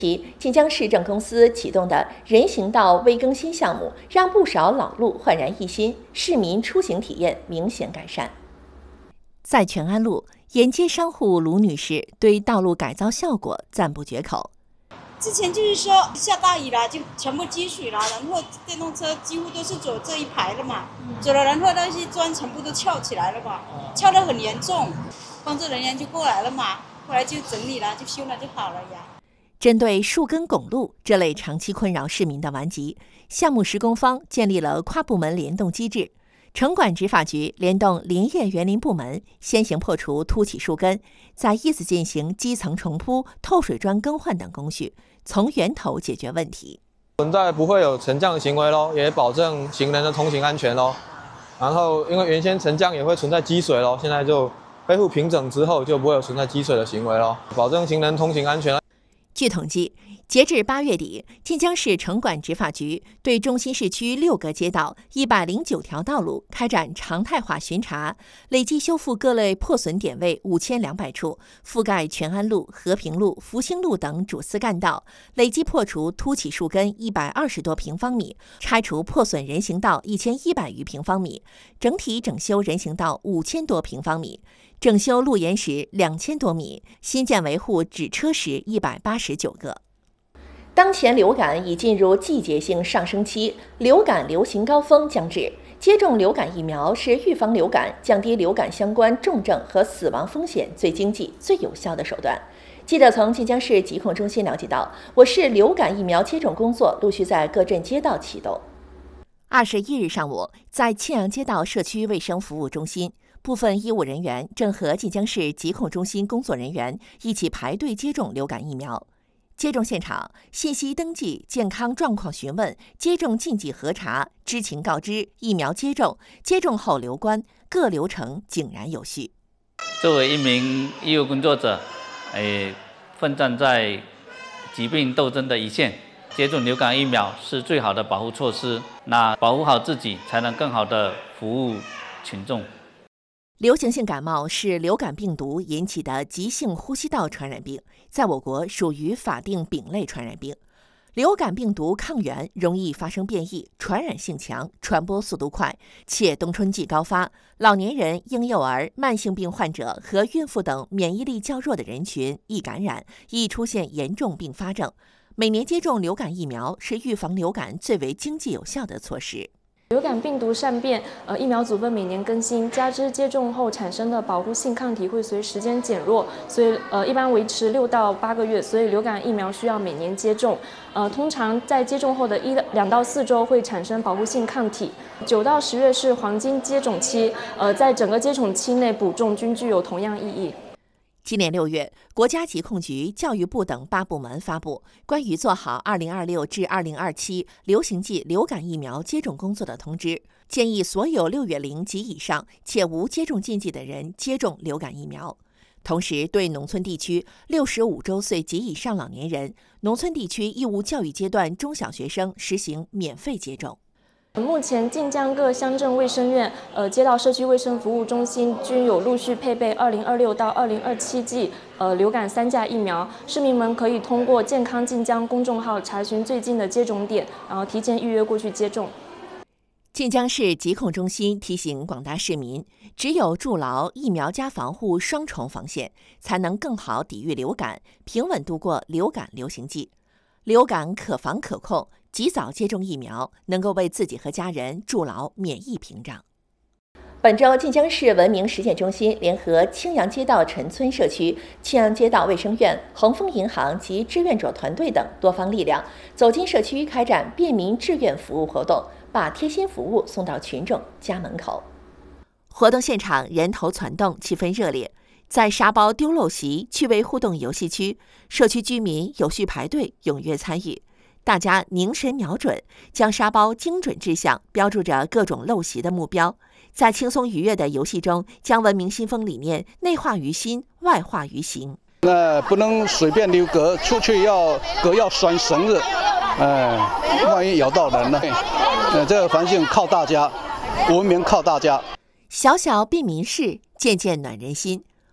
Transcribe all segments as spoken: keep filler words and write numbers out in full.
其晋江市政公司启动的人行道微更新项目，让不少老路焕然一新，市民出行体验明显改善。在全安路，沿街商户卢女士对道路改造效果赞不绝口。 之前就是说下大雨了，就全部积水了，然后电动车几乎都是走这一排了嘛，走了，然后那些砖全部都翘起来了嘛，翘得很严重，工作人员就过来了嘛，后来就整理了，就修了就好了呀。 针对树根拱路这类长期困扰市民的顽疾，项目施工方建立了跨部门联动机制。城管执法局联动林业园林部门，先行破除凸起树根，再依次进行基层重铺、透水砖更换等工序，从源头解决问题。 存在不会有沉降的行为咯，也保证行人的通行安全咯。然后，因为原先沉降也会存在积水咯，现在就恢复平整之后，就不会有存在积水的行为咯，保证行人通行安全。 据统计，截至八月底，晋江市城管执法局对中心市区六个街道、一百零九条道路开展常态化巡查，累计修复各类破损点位五千两百处，覆盖全安路、和平路、复兴路等主次干道，累计破除凸起树根一百二十多平方米，拆除破损人行道一千一百余平方米，整体整修人行道五千多平方米。整修路沿石两千多米，新建维护止车石一百八十九个。当前流感已进入季节性上升期，流感流行高峰将至。接种流感疫苗是预防流感、降低流感相关重症和死亡风险最经济、最有效的手段。记者从晋江市疾控中心了解到，我市流感疫苗接种工作陆续在各镇街道启动。二十一日上午，在庆阳街道社区卫生服务中心，部分医务人员正和晋江市疾控中心工作人员一起排队接种流感疫苗。接种现场，信息登记、健康状况询问、接种禁忌核查、知情告知、疫苗接种、接种后留观，各流程井然有序。 作为一名医务工作者，诶，奋战在疾病斗争的一线，接种流感疫苗是最好的保护措施。那保护好自己，才能更好的服务群众。 流行性感冒是流感病毒引起的急性呼吸道传染病，在我国属于法定丙类传染病。流感病毒抗原容易发生变异，传染性强，传播速度快，且冬春季高发，老年人、婴幼儿、慢性病患者和孕妇等免疫力较弱的人群易感染，易出现严重并发症。每年接种流感疫苗是预防流感最为经济有效的措施。 流感病毒善变，呃，疫苗组分每年更新，加之接种后产生的保护性抗体会随时间减弱，所以呃一般维持六到八个月，所以流感疫苗需要每年接种。呃，通常在接种后的一两到四周会产生保护性抗体，九到十月是黄金接种期，呃，在整个接种期内补种均具有同样意义。 今年六月，国家疾控局、教育部等八部门发布关于做好二零二六至二零二七流行季流感疫苗接种工作的通知，建议所有六月龄及以上且无接种禁忌的人接种流感疫苗。同时，对农村地区六十五周岁及以上老年人、农村地区义务教育阶段中小学生实行免费接种。 目前，晋江各乡镇卫生院、呃街道社区卫生服务中心均有陆续配备二零二六到二零二七季呃流感三价疫苗，市民们可以通过健康晋江公众号查询最近的接种点，然后提前预约过去接种。 晋江市疾控中心提醒广大市民，只有筑牢疫苗加防护双重防线，才能更好抵御流感，平稳度过流感流行季。流感可防可控，及早接种疫苗，能够为自己和家人筑牢免疫屏障。本周，晋江市文明实践中心联合青阳街道陈村社区、青阳街道卫生院、恒丰银行及志愿者团队等多方力量，走进社区开展便民志愿服务活动，把贴心服务送到群众家门口。活动现场人头攒动，气氛热烈。在沙包丢陋习趣味互动游戏区，社区居民有序排队，踊跃参与。大家凝神瞄准，将沙包精准掷向标注着各种陋习的目标，在轻松愉悦的游戏中，将文明新风理念内化于心，外化于行。 那不能随便溜格，出去要格要拴绳子，哎，万一咬到人了，呃，这个环境靠大家，文明靠大家。 小小便民事，件件暖人心。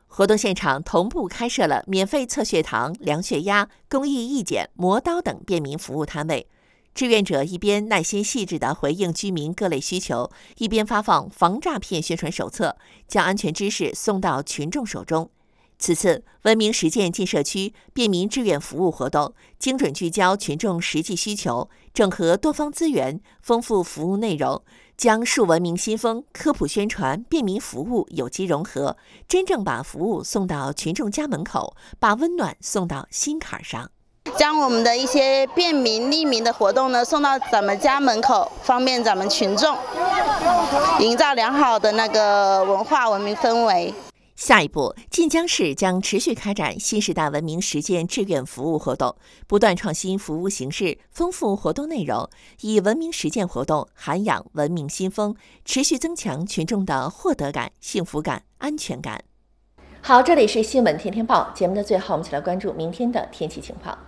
活动现场同步开设了免费测血糖、量血压、公益义检、磨刀等便民服务摊位。志愿者一边耐心细致地回应居民各类需求，一边发放防诈骗宣传手册，将安全知识送到群众手中。此次文明实践进社区便民志愿服务活动，精准聚焦群众实际需求，整合多方资源，丰富服务内容，将树文明新风、科普宣传、便民服务有机融合，真正把服务送到群众家门口，把温暖送到心坎上。 将我们的一些便民利民的活动呢送到咱们家门口，方便咱们群众，营造良好的那个文化文明氛围。 下一步，晋江市将持续开展新时代文明实践志愿服务活动，不断创新服务形式，丰富活动内容，以文明实践活动涵养文明新风，持续增强群众的获得感、幸福感、安全感。好，这里是新闻天天报节目的最后，我们一起来关注明天的天气情况。